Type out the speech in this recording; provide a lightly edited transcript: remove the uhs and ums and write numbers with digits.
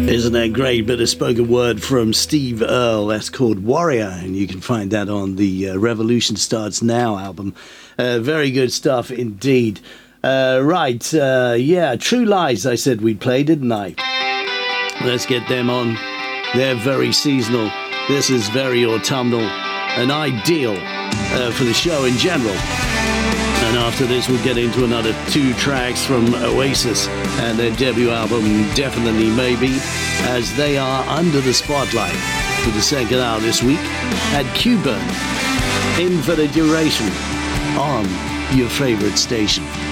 Isn't that great? Bit of spoken word from Steve Earle. That's called Warrior, and you can find that on the Revolution Starts Now album. Very good stuff indeed. True Lies, I said we'd play, didn't I? Let's get them on. They're very seasonal. This is very autumnal and ideal for the show in general. And after this, we'll get into another 2 tracks from Oasis and their debut album, Definitely Maybe, as they are under the spotlight for the second hour this week at Cuban, in for the duration on your favorite station.